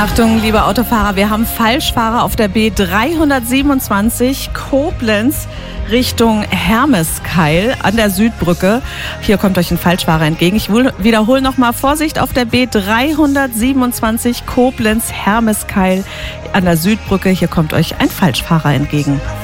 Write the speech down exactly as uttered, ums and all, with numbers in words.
Achtung, liebe Autofahrer, wir haben Falschfahrer auf der B dreihundertsiebenundzwanzig Koblenz Richtung Hermeskeil an der Südbrücke. Hier kommt euch ein Falschfahrer entgegen. Ich wiederhole nochmal, Vorsicht auf der B dreihundertsiebenundzwanzig Koblenz Hermeskeil an der Südbrücke. Hier kommt euch ein Falschfahrer entgegen.